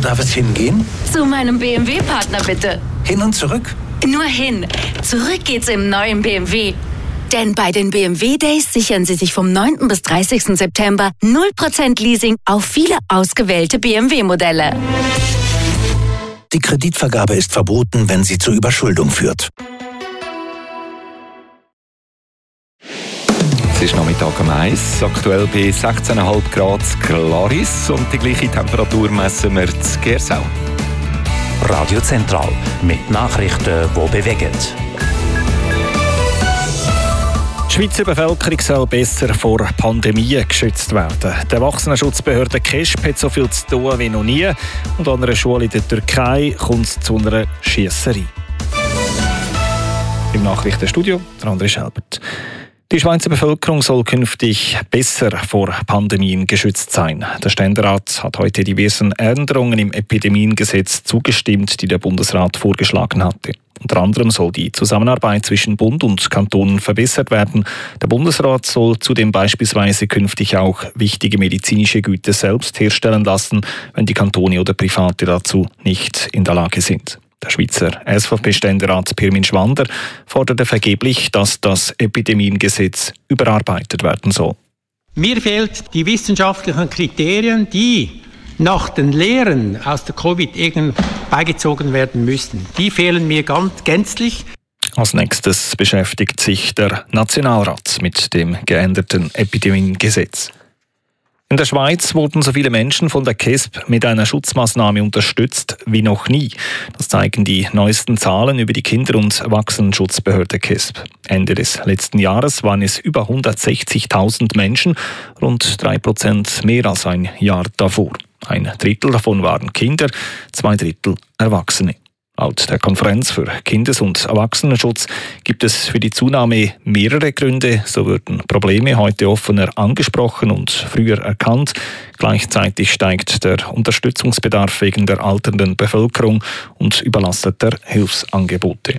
darf es hingehen? Zu meinem BMW-Partner bitte. Hin und zurück? Nur hin. Zurück geht's im neuen BMW. Denn bei den BMW Days sichern Sie sich vom 9. bis 30. September 0% Leasing auf viele ausgewählte BMW-Modelle. Die Kreditvergabe ist verboten, wenn sie zur Überschuldung führt. Es ist Nachmittag um 1, aktuell bei 16,5 Grad Glaris und die gleiche Temperatur messen wir in Gersau. Radio Zentral mit Nachrichten, die bewegen. Die Schweizer Bevölkerung soll besser vor Pandemien geschützt werden. Die Erwachsenenschutzbehörde KESB hat so viel zu tun wie noch nie. Und an einer Schule in der Türkei kommt es zu einer Schiesserei. Im Nachrichtenstudio der André Schelbert. Die Schweizer Bevölkerung soll künftig besser vor Pandemien geschützt sein. Der Ständerat hat heute diversen Änderungen im Epidemiengesetz zugestimmt, die der Bundesrat vorgeschlagen hatte. Unter anderem soll die Zusammenarbeit zwischen Bund und Kantonen verbessert werden. Der Bundesrat soll zudem beispielsweise künftig auch wichtige medizinische Güter selbst herstellen lassen, wenn die Kantone oder Private dazu nicht in der Lage sind. Der Schweizer SVP-Ständerat Pirmin Schwander forderte vergeblich, dass das Epidemiengesetz überarbeitet werden soll. Mir fehlen die wissenschaftlichen Kriterien, die nach den Lehren aus der Covid beigezogen werden müssten. Die fehlen mir gänzlich. Als nächstes beschäftigt sich der Nationalrat mit dem geänderten Epidemiengesetz. In der Schweiz wurden so viele Menschen von der KESB mit einer Schutzmaßnahme unterstützt wie noch nie. Das zeigen die neuesten Zahlen über die Kinder- und Erwachsenenschutzbehörde KESB. Ende des letzten Jahres waren es über 160.000 Menschen, rund 3% mehr als ein Jahr davor. Ein Drittel davon waren Kinder, 2 Drittel Erwachsene. Laut der Konferenz für Kindes- und Erwachsenenschutz gibt es für die Zunahme mehrere Gründe. So würden Probleme heute offener angesprochen und früher erkannt. Gleichzeitig steigt der Unterstützungsbedarf wegen der alternden Bevölkerung und überlasteter Hilfsangebote.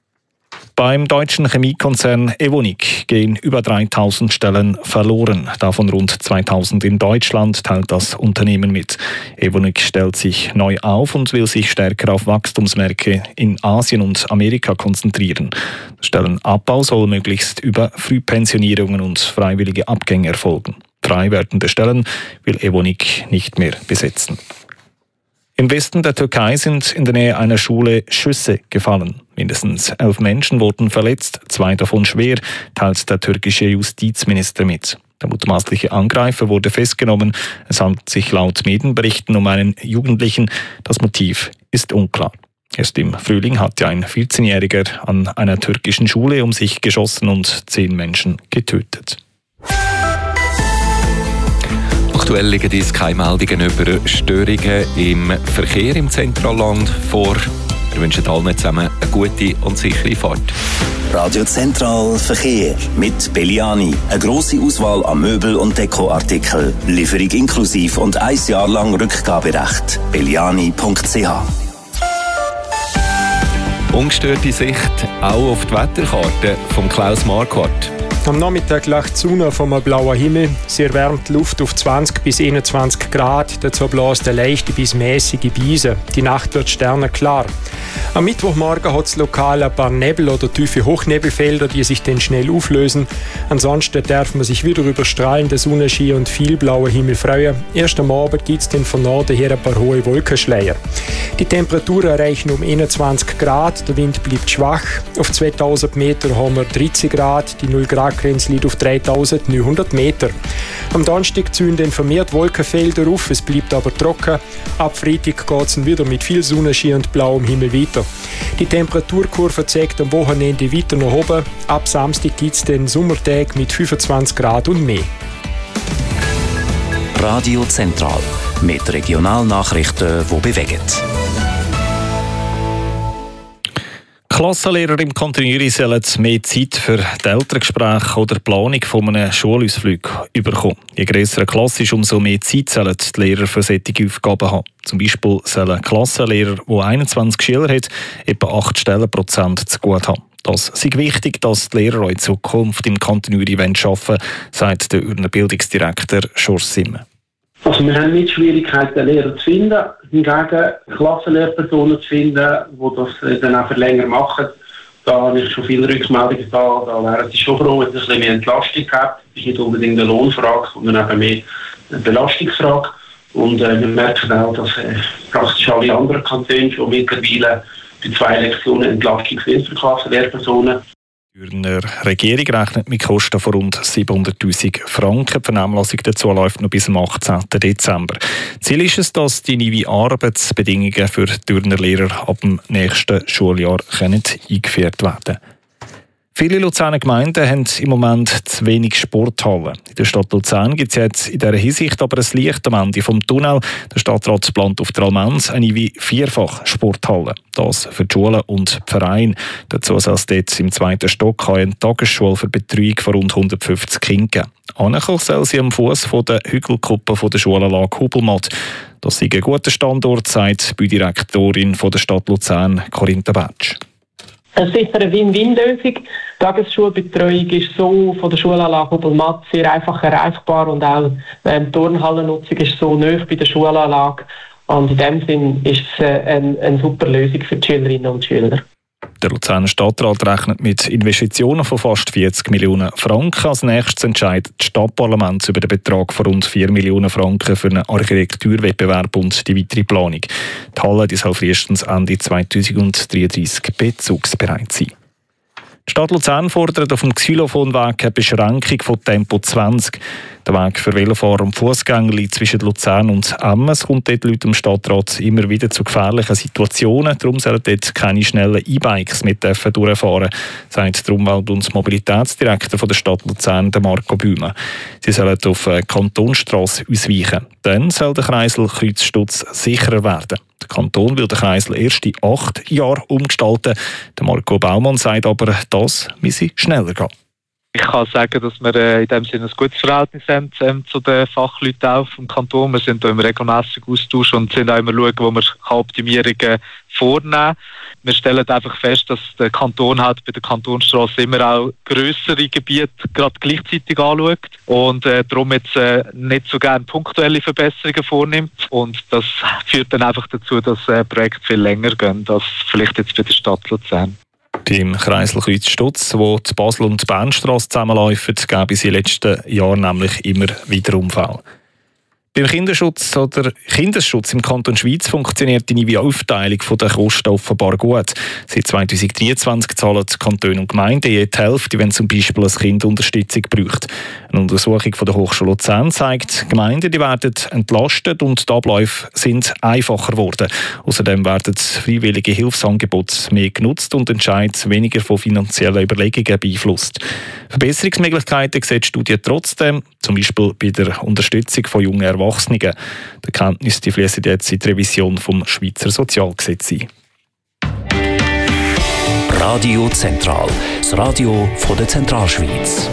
Beim deutschen Chemiekonzern Evonik gehen über 3.000 Stellen verloren, davon rund 2.000 in Deutschland, teilt das Unternehmen mit. Evonik stellt sich neu auf und will sich stärker auf Wachstumsmärkte in Asien und Amerika konzentrieren. Der Stellenabbau soll möglichst über Frühpensionierungen und freiwillige Abgänge erfolgen. Frei werdende Stellen will Evonik nicht mehr besetzen. Im Westen der Türkei sind in der Nähe einer Schule Schüsse gefallen. Mindestens 11 Menschen wurden verletzt, 2 davon schwer, teilt der türkische Justizminister mit. Der mutmaßliche Angreifer wurde festgenommen. Es handelt sich laut Medienberichten um einen Jugendlichen. Das Motiv ist unklar. Erst im Frühling hatte ein 14-Jähriger an einer türkischen Schule um sich geschossen und 10 Menschen getötet. Aktuell liegen uns keine Meldungen über Störungen im Verkehr im Zentralland vor. Wir wünschen allen zusammen eine gute und sichere Fahrt. Radio Zentral Verkehr mit Belliani. Eine grosse Auswahl an Möbel- und Dekoartikeln. Lieferung inklusiv und 1 Jahr lang Rückgaberecht. belliani.ch. Ungestörte Sicht auch auf die Wetterkarte von Klaus Marquardt. Am Nachmittag lacht die Sonne vom blauen Himmel. Sie erwärmt die Luft auf 20 bis 21 Grad. Dazu bläst eine leichte bis mäßige Brise. Die Nacht wird sternenklar. Am Mittwochmorgen hat es lokal ein paar Nebel- oder tiefe Hochnebelfelder, die sich dann schnell auflösen. Ansonsten darf man sich wieder über strahlende Sonnenschein und viel blauer Himmel freuen. Erst am Abend gibt es dann von Norden her ein paar hohe Wolkenschleier. Die Temperaturen erreichen um 21 Grad. Der Wind bleibt schwach. Auf 2000 Meter haben wir 13 Grad. Die 0-Grad-Grenze liegt auf 3900 Meter. Am Donnerstag ziehen dann vermehrt Wolkenfelder auf. Es bleibt aber trocken. Ab Freitag geht es wieder mit viel Sonnenschein und blauem Himmel weiter. Die Temperaturkurve zeigt am Wochenende weiter nach oben. Ab Samstag gibt es den Sommertag mit 25 Grad und mehr. Radio Zentral mit Regionalnachrichten, die bewegen. Klassenlehrer im Kontinuierlich sollen mehr Zeit für die Elterngespräche oder die Planung von einem Schulausflug bekommen. Je grösser eine Klasse ist, umso mehr Zeit sollen die Lehrer für solche Aufgaben haben. Zum Beispiel sollen Klassenlehrer, der 21 Schüler hat, etwa 8 Stellenprozent zu gut haben. Das ist wichtig, dass die Lehrer auch in Zukunft im Kontinuierlich arbeiten wollen, sagt der Urner Bildungsdirektor Schorz Simmer. Also wir haben nicht Schwierigkeiten, Lehrer zu finden, hingegen Klassenlehrpersonen zu finden, die das dann auch für länger machen. Da habe ich schon viele Rückmeldungen da wären sie schon froh, wenn es ein bisschen mehr Entlastung hat. Das ist nicht unbedingt eine Lohnfrage, sondern eben mehr eine Belastungsfrage. Und wir merken auch, dass praktisch alle anderen Kantone schon mittlerweile bei 2 Lektionen Entlastung sind für Klassenlehrpersonen. Die Thürner Regierung rechnet mit Kosten von rund 700'000 Franken. Die Vernehmlassung dazu läuft noch bis zum 18. Dezember. Ziel ist es, dass die neuen Arbeitsbedingungen für Thürner Lehrer ab dem nächsten Schuljahr eingeführt werden können. Viele Luzerner Gemeinden haben im Moment zu wenig Sporthallen. In der Stadt Luzern gibt es jetzt in dieser Hinsicht aber ein Licht am Ende vom Tunnel. Der Stadtrat plant auf der Almenz eine wie 4-fach-Sporthalle. Das für die Schulen und die Vereine. Dazu soll es dort im 2. Stock eine Tagesschule für Betreuung von rund 150 Kindern geben. Ankommen soll sie am Fuß der Hügelkuppe der Schulanlage Hubelmatt. Das sei ein guter Standort, sagt die Baudirektorin der Stadt Luzern, Corinta Betsch. Es ist sicher eine Win-Win-Lösung. Die Tagesschulbetreuung ist so von der Schulanlage Hubelmatt sehr einfach erreichbar und auch die Turnhallennutzung ist so nahe bei der Schulanlage. Und in dem Sinn ist es eine super Lösung für die Schülerinnen und Schüler. Der Luzerner Stadtrat rechnet mit Investitionen von fast 40 Millionen Franken. Als nächstes entscheidet das Stadtparlament über den Betrag von rund 4 Millionen Franken für einen Architekturwettbewerb und die weitere Planung. Die Halle soll frühestens Ende 2033 bezugsbereit sein. Die Stadt Luzern fordert auf dem Xylophonweg eine Beschränkung von Tempo 20. Der Weg für Velofahrer und Fußgänger zwischen Luzern und Emmen kommt dort laut dem Stadtrat immer wieder zu gefährlichen Situationen. Darum sollen dort keine schnellen E-Bikes mit durchfahren, sagt der Umwelt- und Mobilitätsdirektor von der Stadt Luzern, Marco Bühme. Sie sollen auf eine Kantonsstrasse ausweichen. Dann soll der Kreiselkreuzstutz sicherer werden. Der Kanton will den Kreisel erst in 8 Jahren umgestalten. Der Marco Baumann sagt aber, das müsse schneller gehen. Ich kann sagen, dass wir in dem Sinne ein gutes Verhältnis haben zu den Fachleuten auch vom Kanton. Wir sind da im regelmäßigen Austausch und sind auch immer schauen, wo wir Optimierungen vornehmen können. Wir stellen einfach fest, dass der Kanton halt bei der Kantonsstrasse immer auch grössere Gebiete gerade gleichzeitig anschaut und darum jetzt nicht so gerne punktuelle Verbesserungen vornimmt. Und das führt dann einfach dazu, dass Projekte viel länger gehen als vielleicht jetzt bei der Stadt Luzern. Beim Kreiselkreuzstutz, wo die Basel- und die Bernstrasse zusammenlaufen, gab es in den letzten Jahren nämlich immer wieder Unfälle. Beim Kinderschutz im Kanton Schweiz funktioniert die neue Aufteilung der Kosten offenbar gut. Seit 2023 zahlen die Kantone und Gemeinden je die Hälfte, wenn zum Beispiel ein Kind Unterstützung braucht. Eine Untersuchung von der Hochschule Luzern zeigt, Gemeinden die werden entlastet und die Abläufe sind einfacher geworden. Außerdem werden freiwillige Hilfsangebote mehr genutzt und Entscheid weniger von finanziellen Überlegungen beeinflusst. Verbesserungsmöglichkeiten sieht die Studie trotzdem, zum Beispiel bei der Unterstützung von jungen Erwachsenen. Die Erkenntnisse fließen jetzt in die Revision vom Schweizer Sozialgesetz ein. Radio Zentral, das Radio von der Zentralschweiz.